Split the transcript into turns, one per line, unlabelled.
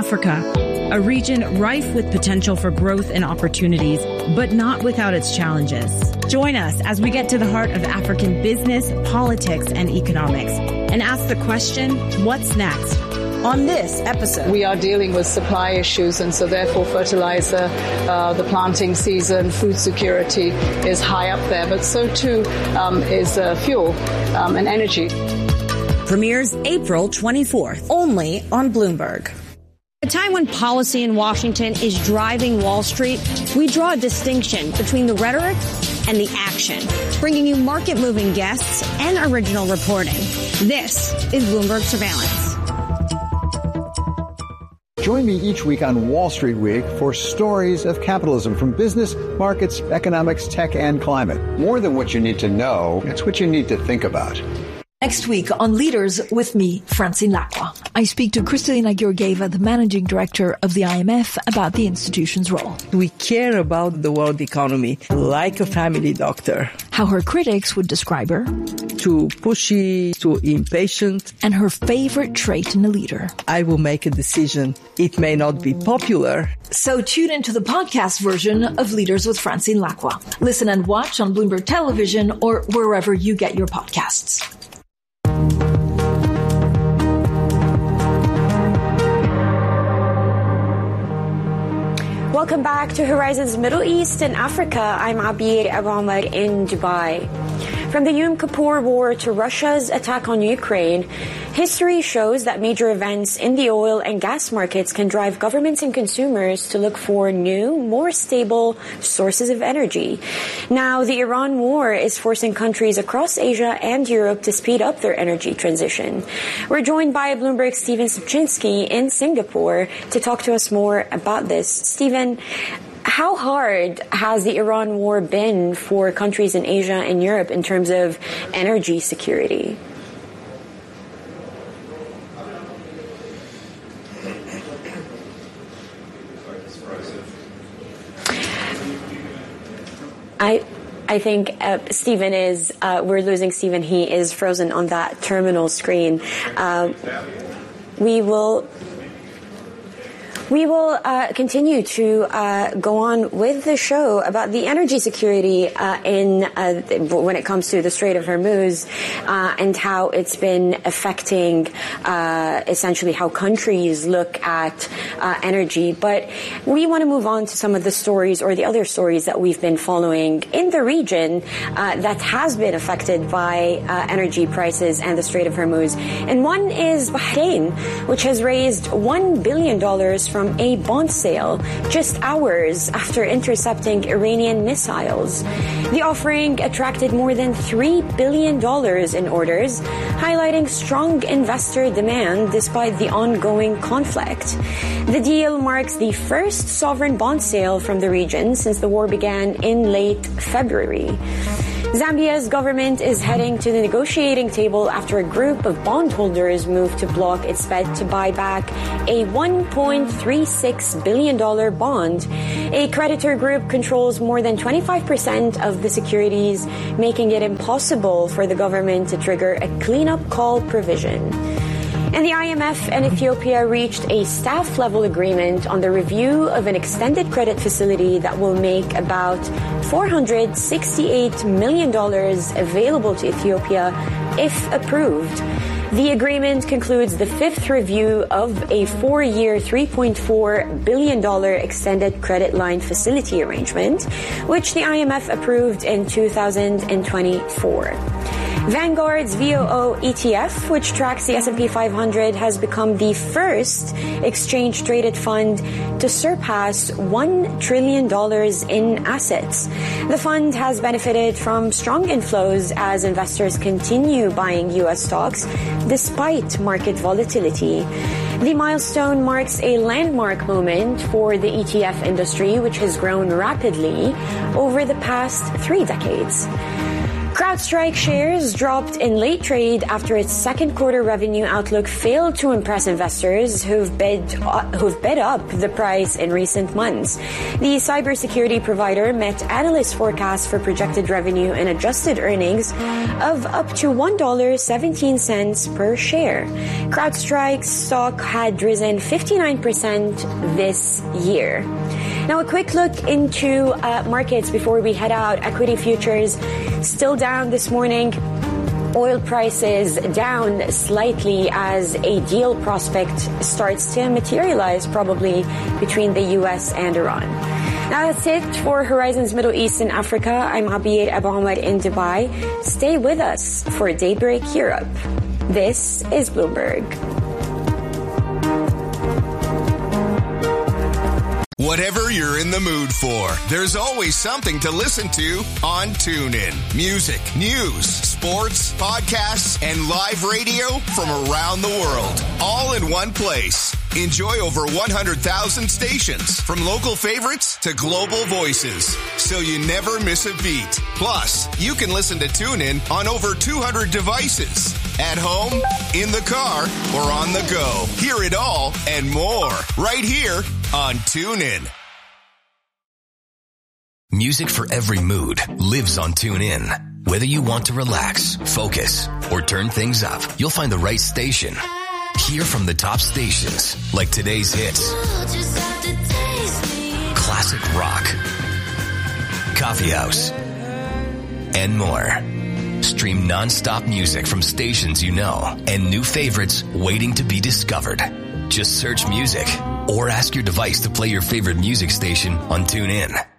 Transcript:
Africa, a region rife with potential for growth and opportunities, but not without its challenges. Join us as we get to the heart of African business, politics, and economics, and ask the question, what's next? On this episode,
we are dealing with supply issues, and so therefore fertilizer, the planting season, food security is high up there, but so too is fuel and energy.
Premieres April 24th, only on Bloomberg. At a time when policy in Washington is driving Wall Street, we draw a distinction between the rhetoric and the action, bringing you market-moving guests and original reporting. This is Bloomberg Surveillance.
Join me each week on Wall Street Week for stories of capitalism from business, markets, economics, tech, and climate. More than what you need to know, it's what you need to think about.
Next week on Leaders with me, Francine Lacqua. I speak to Kristalina Georgieva, the managing director of the IMF, about the institution's role.
We care about the world economy like a family doctor.
How her critics would describe her.
Too pushy, too impatient.
And her favorite trait in a leader.
I will make a decision. It may not be popular.
So tune into the podcast version of Leaders with Francine Lacqua. Listen and watch on Bloomberg Television or wherever you get your podcasts.
Welcome back to Horizons Middle East and Africa. I'm Abir Ahmed in Dubai. From the Yom Kippur War to Russia's attack on Ukraine, history shows that major events in the oil and gas markets can drive governments and consumers to look for new, more stable sources of energy. Now, the Iran war is forcing countries across Asia and Europe to speed up their energy transition. We're joined by Bloomberg's Stephen Subchinsky in Singapore to talk to us more about this. Stephen, how hard has the Iran war been for countries in Asia and Europe in terms of energy security? I think Stephen is, we're losing Stephen. He is frozen on that terminal screen. We will continue to go on with the show about the energy security when it comes to the Strait of Hormuz and how it's been affecting essentially how countries look at energy. But we want to move on to some of the stories or the other stories that we've been following in the region that has been affected by energy prices and the Strait of Hormuz. And one is Bahrain, which has raised $1 billion from a bond sale just hours after intercepting Iranian missiles. The offering attracted more than $3 billion in orders, highlighting strong investor demand despite the ongoing conflict. The deal marks the first sovereign bond sale from the region since the war began in late February. Zambia's government is heading to the negotiating table after a group of bondholders moved to block its bid to buy back a $1.36 billion bond. A creditor group controls more than 25% of the securities, making it impossible for the government to trigger a cleanup call provision. And the IMF and Ethiopia reached a staff-level agreement on the review of an extended credit facility that will make about $468 million available to Ethiopia if approved. The agreement concludes the fifth review of a 4-year, $3.4 billion extended credit line facility arrangement, which the IMF approved in 2024. Vanguard's VOO ETF, which tracks the S&P 500, has become the first exchange-traded fund to surpass $1 trillion in assets. The fund has benefited from strong inflows as investors continue buying U.S. stocks despite market volatility. The milestone marks a landmark moment for the ETF industry, which has grown rapidly over the past 3 decades. CrowdStrike shares dropped in late trade after its second quarter revenue outlook failed to impress investors who've bid up the price in recent months. The cybersecurity provider met analyst forecasts for projected revenue and adjusted earnings of up to $1.17 per share. CrowdStrike's stock had risen 59% this year. Now, a quick look into markets before we head out. Equity futures still down this morning. Oil prices down slightly as a deal prospect starts to materialize probably between the U.S. and Iran. Now that's it for Horizons Middle East and Africa. I'm Abiyed Abahmed in Dubai. Stay with us for Daybreak Europe. This is Bloomberg.
Whatever you're in the mood for, there's always something to listen to on TuneIn. Music, news, sports, podcasts, and live radio from around the world. All in one place. Enjoy over 100,000 stations, from local favorites to global voices, so you never miss a beat. Plus, you can listen to TuneIn on over 200 devices. At home, in the car, or on the go. Hear it all and more right here on TuneIn.
Music for every mood lives on TuneIn. Whether you want to relax, focus, or turn things up, you'll find the right station. Hear from the top stations like today's hits, classic rock, coffee house, and more. Stream non-stop music from stations you know and new favorites waiting to be discovered. Just search music or ask your device to play your favorite music station on TuneIn.